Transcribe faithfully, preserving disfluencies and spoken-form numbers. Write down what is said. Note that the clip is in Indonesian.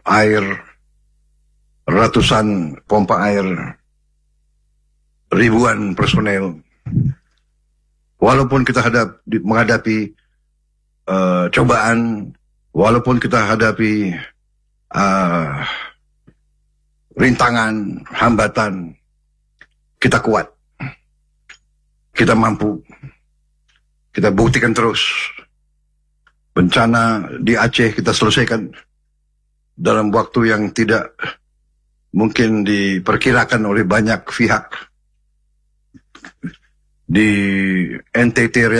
air, ratusan pompa air, ribuan personel. Walaupun kita hadap, menghadapi uh, cobaan, walaupun kita hadapi uh, rintangan, hambatan, kita kuat. Kita mampu. Kita buktikan terus. Bencana di Aceh kita selesaikan dalam waktu yang tidak mungkin diperkirakan oleh banyak pihak. Di N T T